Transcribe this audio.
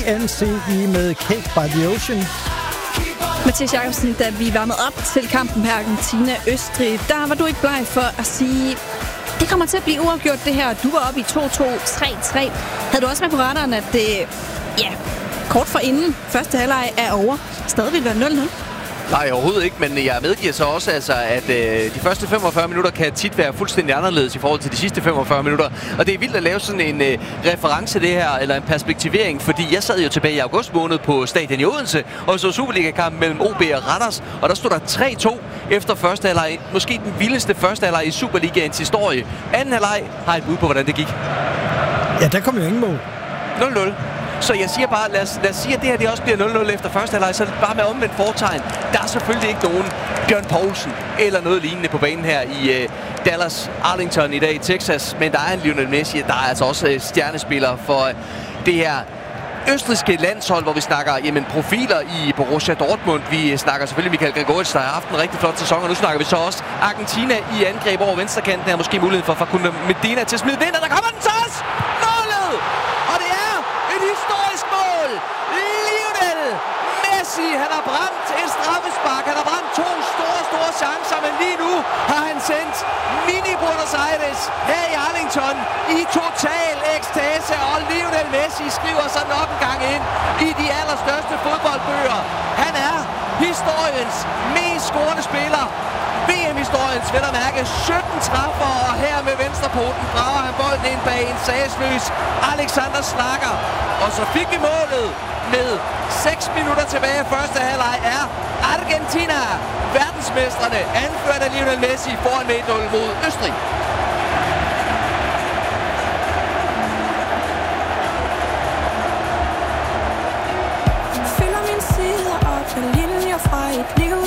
NCE med Cake by the Ocean. Mathias Jacobsen, da vi varmede op til kampen på Argentina-Østrig, der var du ikke bleg for at sige, det kommer til at blive uafgjort det her. Du var oppe i 2-2, 3-3. Havde du også med på radaren, at det, kort for inden første halvleg er over, stadig vil være 0-0? Nej, overhovedet ikke, men jeg medgiver så også, altså, at de første 45 minutter kan tit være fuldstændig anderledes i forhold til de sidste 45 minutter. Og det er vildt at lave sådan en reference det her, eller en perspektivering, fordi jeg sad jo tilbage i august måned på stadion i Odense, og så Superliga-kampen mellem OB og Randers, og der stod der 3-2 efter første halvleg. Måske den vildeste første halvleg i Superligaens historie. Anden halvleg har et bud på, hvordan det gik. Ja, der kom jo ingen mål. 0-0. Så jeg siger bare, lad os sige, at det her det også bliver 0-0 efter første halvleg, så bare med omvendt fortegn. Der er selvfølgelig ikke nogen Bjørn Poulsen eller noget lignende på banen her i Dallas Arlington i dag i Texas. Men der er en Lionel Messi, der er altså også stjernespiller for det her østrigske landshold, hvor vi snakker profiler i Borussia Dortmund. Vi snakker selvfølgelig Michael Gregoritsch, der har haft en rigtig flot sæson, og nu snakker vi så også Argentina i angreb over venstrekanten. Her måske muligheden for Facundo Medina til at smide den, og der kommer den til os! Målet! Og det er et historisk mål! Lionel Messi, han har brændt et straffespark. Han har brændt to store chancer, men lige nu har han sendt Mini Buenos Aires her i Arlington i total ekstase. Og Lionel Messi skriver sig nok en gang ind i de allerstørste fodboldbøger. Han er historiens mest scorende spiller. VM-historiens, vel at mærke, 17 træffer, og her med venstrepoten drager han bolden ind bag en sagsløs Alexander Schlager. Og så fik vi målet med 6 minutter tilbage. Første halvleg er Argentina, verdensmestrene, anført af Lionel Messi, foran med 1-0 mod Østrig. Fylder min side op med linjer fra et liv,